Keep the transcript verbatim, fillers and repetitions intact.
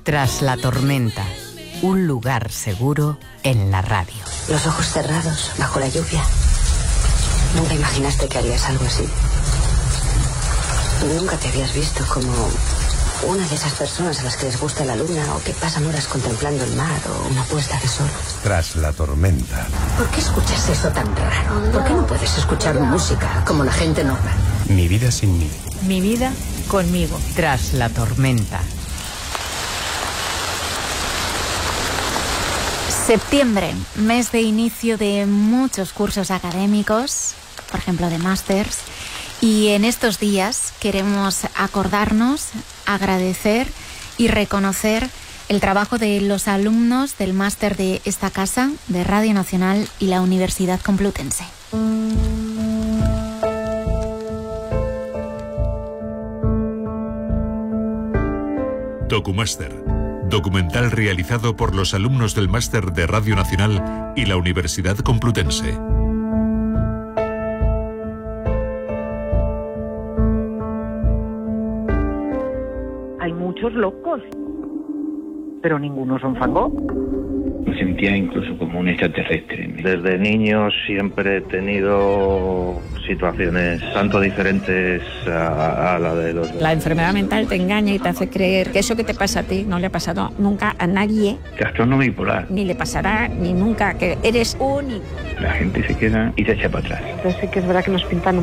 Tras la tormenta, un lugar seguro en la radio. Los ojos cerrados, bajo la lluvia. ¿Nunca imaginaste que harías algo así? ¿Nunca te habías visto como una de esas personas a las que les gusta la luna o que pasan horas contemplando el mar o una puesta de sol? Tras la tormenta. ¿Por qué escuchas eso tan raro? ¿Por qué no puedes escuchar música como la gente normal? Mi vida sin mí. Mi vida conmigo. Tras la tormenta. Septiembre, mes de inicio de muchos cursos académicos, por ejemplo de másters, y en estos días queremos acordarnos, agradecer y reconocer el trabajo de los alumnos del máster de esta casa, de Radio Nacional y la Universidad Complutense. Documáster. Documental realizado por los alumnos del Máster de Radio Nacional y la Universidad Complutense. Hay muchos locos, pero ninguno son Van Gogh. Me sentía incluso como un extraterrestre. Desde niño siempre he tenido situaciones tanto diferentes a, a la de los... La enfermedad mental te engaña y te hace creer que eso que te pasa a ti no le ha pasado nunca a nadie. Trastorno bipolar. Ni le pasará ni nunca, que eres único. La gente se queda y se echa para atrás. Entonces sí que es verdad que nos pintan un